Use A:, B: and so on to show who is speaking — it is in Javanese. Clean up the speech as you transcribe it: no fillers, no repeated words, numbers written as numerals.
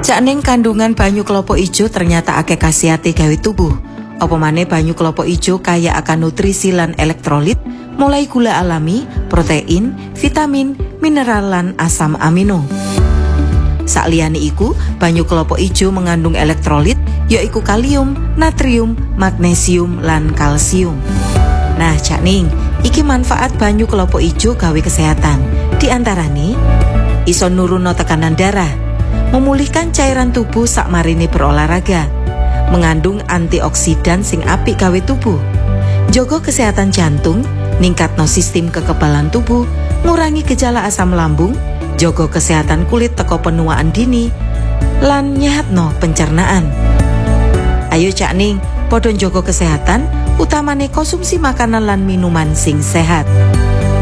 A: Sakning kandungan banyu kelapa ijo ternyata akeh khasiate gawe tubuh. Apa maneh banyu kelapa ijo kaya akan nutrisi lan elektrolit, mulai gula alami, protein, vitamin, mineral lan asam amino. Sakliyane iku, banyu kelapa ijo mengandung elektrolit yaiku kalium, natrium, magnesium lan kalsium. Nah, Cakning, iki manfaat banyu kelapa ijo gawe kesehatan. Di antarane iso nuruno tekanan darah, memulihkan cairan tubuh sakmarine berolahraga, mengandung antioksidan sing apik gawe tubuh, jaga kesehatan jantung, ningkatno sistem kekebalan tubuh, ngurangi gejala asam lambung, jaga kesehatan kulit teko penuaan dini, lan nyehatno pencernaan. Ayo Cakning, padha jaga kesehatan, utamane konsumsi makanan lan minuman sing sehat.